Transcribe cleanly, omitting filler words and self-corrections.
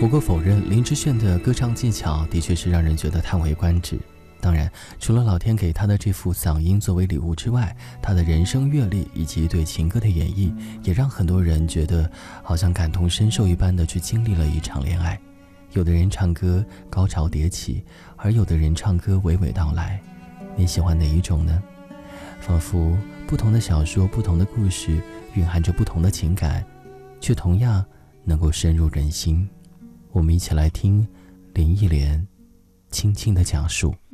不过否认，林志炫的歌唱技巧的确是让人觉得叹为观止。当然，除了老天给他的这副嗓音作为礼物之外，他的人生阅历以及对情歌的演绎，也让很多人觉得好像感同身受一般的去经历了一场恋爱。有的人唱歌高潮迭起，而有的人唱歌娓娓道来。你喜欢哪一种呢？仿佛不同的小说，不同的故事，蕴含着不同的情感，却同样能够深入人心。我们一起来听林忆莲轻轻地讲述。